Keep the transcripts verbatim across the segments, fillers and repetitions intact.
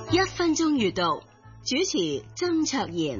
一分鐘閱讀，主持曾卓賢。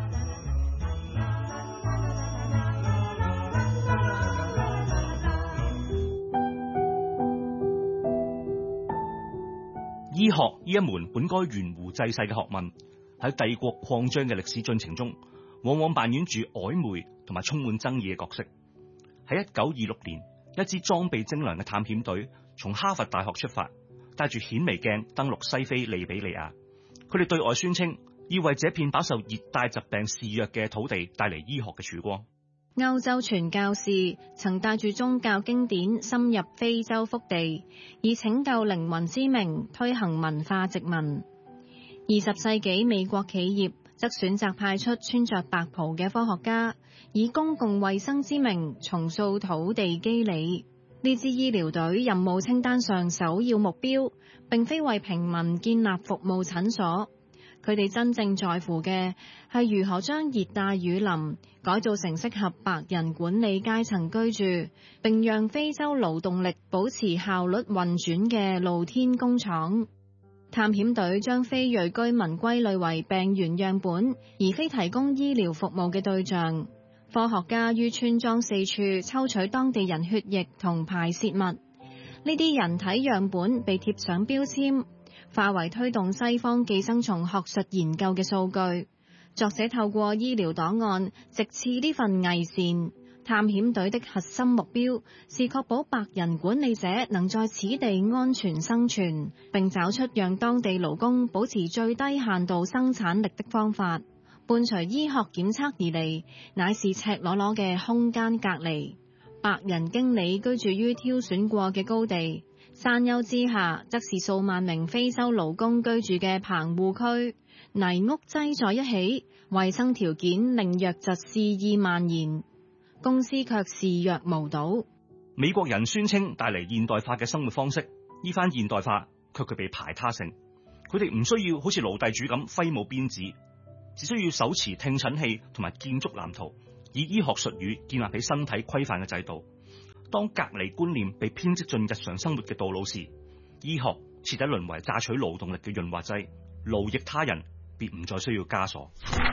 醫學呢一門本該懸壺濟世嘅學問，喺帝國擴張嘅歷史進程中，往往扮演住曖昧同埋充滿爭議嘅角色。喺一九二六年，一支裝備精良嘅探險隊從哈佛大學出發，帶住顯微鏡登陸西非利比里亞。佢哋對外宣稱要為這片飽受熱帶疾病肆虐嘅土地帶嚟醫學嘅曙光。 歐洲傳教士曾帶住宗教經典深入非洲腹地，以拯救靈魂之名推行文化殖民。二十世紀美國企業則選擇派出穿着白袍嘅科學家，以公共衛生之名重塑土地肌理。呢支醫療隊任務清單上首要目標並非為平民建立服務診所，佢哋真正在乎嘅係如何將熱帶雨林改造成適合白人管理階層居住，並讓非洲勞動力保持效率運轉嘅露天工廠。探險隊將非裔居民歸類為病原樣本，而非提供醫療服務嘅對象。科學家於村莊四處抽取當地人血液同排泄物，呢啲人體樣本被貼上標籤，化為推動西方寄生蟲學術研究嘅數據。作者透過醫療檔案直刺呢份偽善。探險隊的核心目標是確保白人管理者能在此地安全生存，並找出讓當地勞工保持最低限度生產力的方法。伴隨醫學檢測而嚟，乃是赤裸裸嘅空間隔離。白人經理居住於挑選過嘅高地，山丘之下則是數萬名非洲勞工居住嘅棚戶區，泥屋擠在一起，衛生條件令瘧疾肆意蔓延。公司卻視若無睹。 美國人宣稱帶嚟現代化嘅生活方式，呢番現代化卻具備排他性。佢哋唔需要好似奴隸主咁揮舞鞭子，只需要手持聽診器同埋建築藍圖，以醫學術語建立起身體規範嘅制度。當隔離觀念被編織進日常生活嘅道路時，醫學徹底淪為榨取勞動力嘅潤滑劑，勞役他人便唔再需要枷鎖。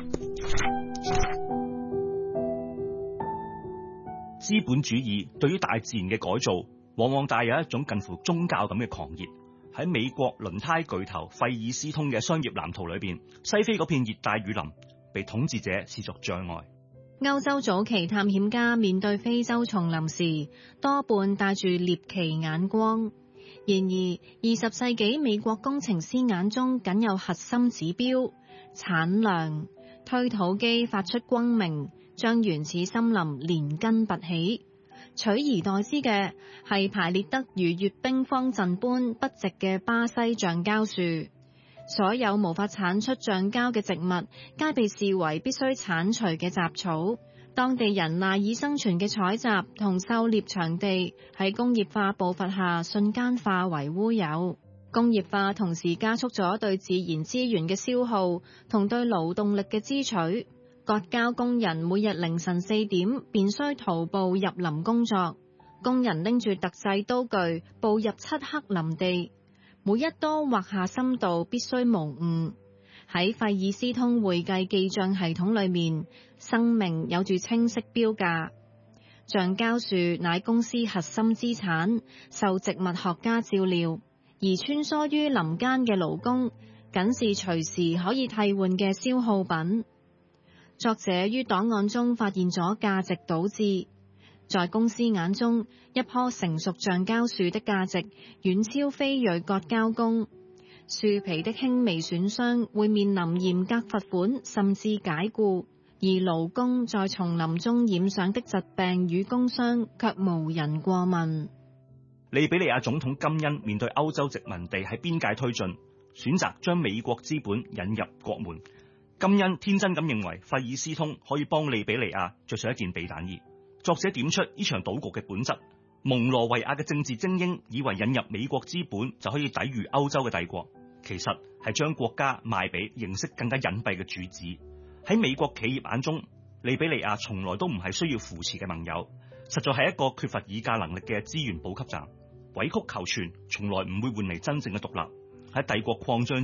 資本主義對於大自然嘅改造，往往帶有一種近乎宗教咁嘅狂熱。喺美國輪胎巨頭費爾斯通嘅商業藍圖裏邊，西非嗰片熱帶雨林被統治者視作障礙。 歐洲早期探險家面對非洲叢林時，多半帶住獵奇眼光。然而，二十世紀美國工程師眼中僅有核心指標產量，推土機發出轟鳴，將原始森林連根拔起。取而代之嘅係排列得如閱兵方陣般不直嘅巴西橡膠樹。所有無法產出橡膠嘅植物，皆被視為必須鏟除嘅雜草。當地人賴以生存嘅採集同狩獵場地，喺工業化步伐下瞬間化為烏有。工業化同時加速咗對自然資源嘅消耗同對勞動力嘅支取。割膠工人每日凌晨四點便需徒步入林工作，工人拎住特製刀具步入漆黑林地，每一刀劃下深度必須無誤。喺費爾斯通會計記賬系統裏面，生命有住清晰標價。橡膠樹乃公司核心資產，受植物學家照料，而穿梭於林間嘅勞工僅是隨時可以替換嘅消耗品。作者於檔案中發現咗價值倒置，在公司眼中，一棵成熟橡膠樹的價值遠超非裔割膠工。樹皮的輕微損傷會面臨嚴格罰款甚至解雇，而勞工在叢林中染上的疾病與工傷卻無人過問。 利比里亞總統金恩面對歐洲殖民地喺邊界推進，選擇將美國資本引入國門。金恩天真咁認為費爾斯通可以幫利比里亞着上一件避彈衣。作者點出呢場賭局嘅本質。蒙羅維亞嘅政治精英以為引入美國資本就可以抵禦歐洲嘅帝國，其實係將國家賣俾形式更加隱蔽嘅主子。喺美國企業眼中，利比里亞從來都唔係需要扶持嘅盟友，實在係一個缺乏議價能力嘅資源補給站。委曲求全從來唔會換嚟真正嘅獨立。喺帝國擴張中，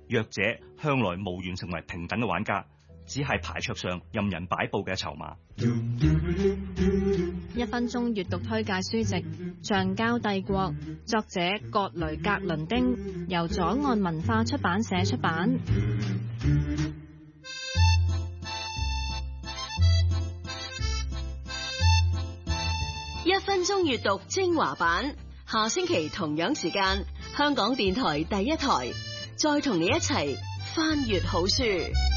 弱者向來無緣成為平等嘅玩家，只係牌桌上任人擺佈嘅籌碼。 一分鐘閱讀推介書籍《橡膠帝國》，作者葛雷格倫丁，由左岸文化出版社出版。 一分鐘閱讀精華版，下星期同樣時間，香港電台第一台，再同你一齊翻閱好書。